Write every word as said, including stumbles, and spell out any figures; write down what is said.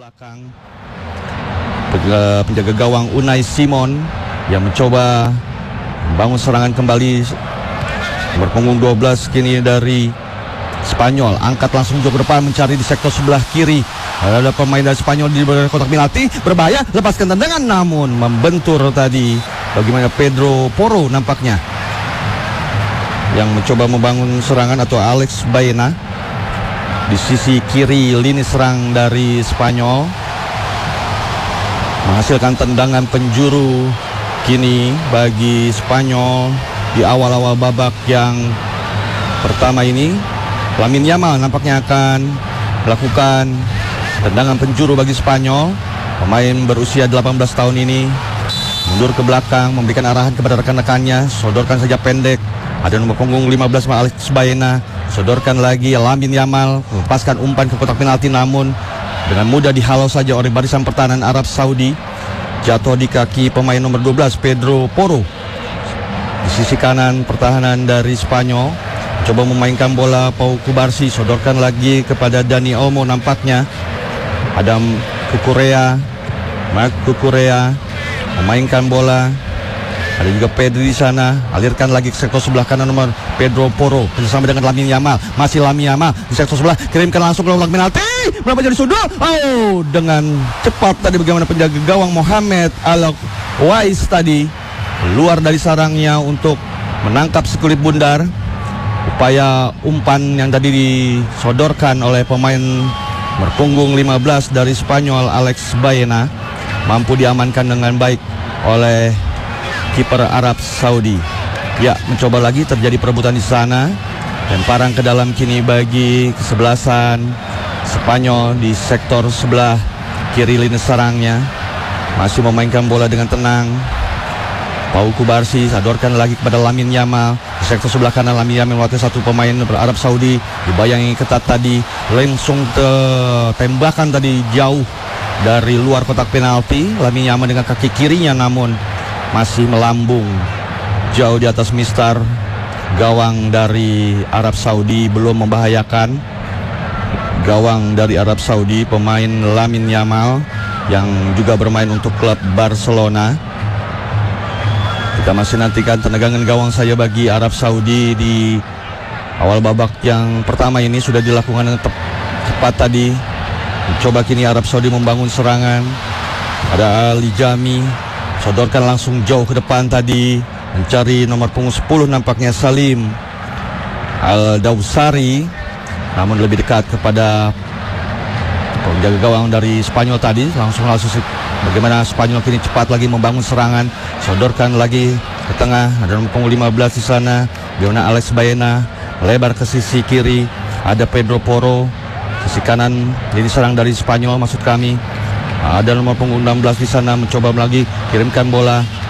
belakang. Penjaga gawang Unai Simon yang mencoba membangun serangan kembali. Nomor punggung dua belas kini dari Spanyol, angkat langsung jauh ke depan, mencari di sektor sebelah kiri. Ada pemain dari Spanyol di kotak penalti, berbahaya, lepaskan tendangan, namun membentur tadi. Bagaimana Pedro Porro nampaknya yang mencoba membangun serangan, atau Alex Baena di sisi kiri lini serang dari Spanyol, menghasilkan tendangan penjuru kini bagi Spanyol di awal-awal babak yang pertama ini. Lamine Yamal nampaknya akan melakukan tendangan penjuru bagi Spanyol. Pemain berusia delapan belas tahun ini mundur ke belakang, memberikan arahan kepada rekan-rekannya, sodorkan saja pendek. Ada nomor punggung lima belas Alex Baena, sodorkan lagi Lamine Yamal, melepaskan umpan ke kotak penalti, namun dengan mudah dihalau saja oleh barisan pertahanan Arab Saudi. Jatuh di kaki pemain nomor dua belas Pedro Porro. Di sisi kanan pertahanan dari Spanyol coba memainkan bola. Pau Kubarsi sodorkan lagi kepada Dani Olmo nampaknya. Adam Kukurea, Mark Kukurea memainkan bola. Ada juga Pedri di sana, alirkan lagi ke sektor sebelah kanan nomor Pedro Porro bersama dengan Lamine Yamal. Masih Lamine Yamal di sektor sebelah, kirimkan langsung ke kotak penalti. Berapa jadi sudut? Oh, dengan cepat tadi bagaimana penjaga gawang Mohamed Al-Wais tadi keluar dari sarangnya untuk menangkap sekulit bundar. Upaya umpan yang tadi disodorkan oleh pemain berpunggung lima belas dari Spanyol Alex Baena mampu diamankan dengan baik oleh kiper Arab Saudi. Ya, mencoba lagi, terjadi perebutan di sana. Lemparan ke dalam kini bagi kesebelasan Spanyol di sektor sebelah kiri lini serangnya. Masih memainkan bola dengan tenang. Pau Kubarsi sodorkan lagi kepada Lamine Yamal. Di sektor sebelah kanan Lamine Yamal mewakili satu pemain Arab Saudi. Dibayangi ketat tadi, langsung ke tembakan tadi jauh dari luar kotak penalti. Lamine Yamal dengan kaki kirinya namun masih melambung jauh di atas mistar gawang dari Arab Saudi. Belum membahayakan gawang dari Arab Saudi, pemain Lamine Yamal yang juga bermain untuk klub Barcelona. Kita masih nantikan tendangan gawang saya bagi Arab Saudi di awal babak yang pertama ini sudah dilakukan dengan tepat tadi. Coba kini Arab Saudi membangun serangan. Ada Ali Jami, sodorkan langsung jauh ke depan tadi, mencari nomor punggung sepuluh nampaknya Salim Al-Dawsari, namun lebih dekat kepada penjaga gawang dari Spanyol tadi. Langsung langsung bagaimana Spanyol kini cepat lagi membangun serangan, sodorkan lagi ke tengah. Ada nomor punggung lima belas di sana, bagaimana Alex Baena lebar ke sisi kiri. Ada Pedro Porro, sisi kanan lini serang dari Spanyol maksud kami. Ada nomor punggung enam belas di sana, mencoba lagi kirimkan bola.